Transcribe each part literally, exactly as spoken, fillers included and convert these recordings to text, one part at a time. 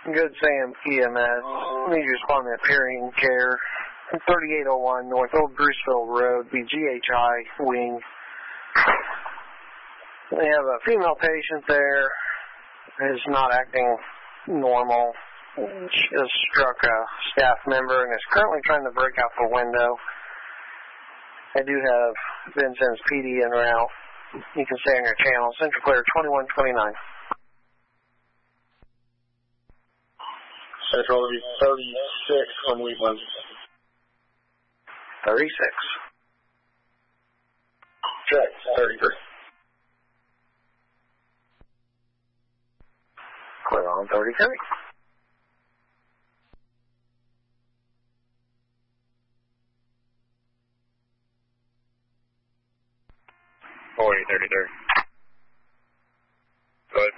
Good Sam E M S. Need you to respond to appearing care. thirty-eight oh one North Old Bruceville Road, B G H I wing. We have a female patient there who's not acting normal. She has struck a staff member and is currently trying to break out the window. I do have Vincennes P D en route. You can stay on your channel. Central Clear twenty-one twenty-nine. Central will be thirty-six on Wheatland. thirty-six. Check, thirty-three. Clear on thirty-three. forty, thirty-three. Good.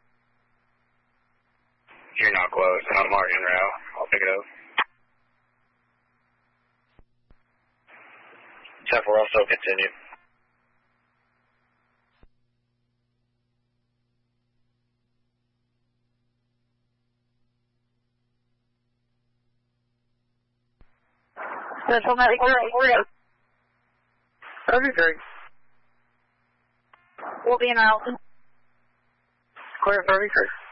You're not close. I'm already en route. I'll pick it up. ten four also continue. Central Medical Report. thirty-three. We'll be en route. Clear thirty-three.